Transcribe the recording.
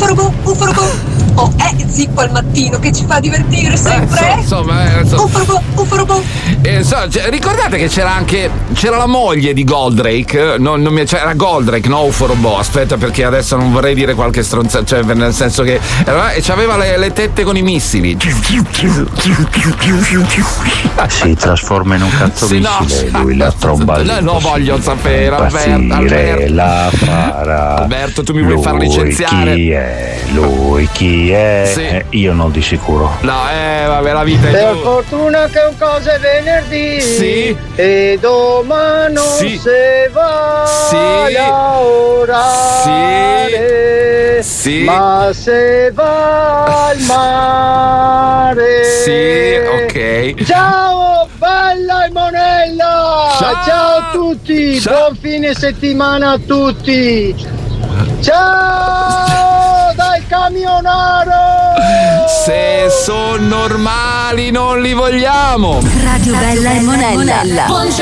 Uforobò. Oh, Zippo al mattino che ci fa divertire sempre. Insomma, Uforobò. ricordate che c'era la moglie di Goldrake, era Goldrake, no Uforobò. Aspetta, perché adesso non vorrei dire qualche stronzata, cioè nel senso che aveva le tette con i missili. Si trasforma in un cazzo missile, lui la tromba lì. No, voglio sapere, Alberto. La farà. Alberto, tu mi vuoi far licenziare? Chi è? Sì. Io no, di sicuro. No, vabbè, la vita è Per fortuna che un cosa è venerdì. Sì. E domani non se va a lavorare. Sì. Ma se va al mare. Sì, ok. Ciao bella e monella. Ciao a tutti. Buon fine settimana a tutti. Ciao dal camionaro. Se sono normali non li vogliamo. Radio Bella e Monella.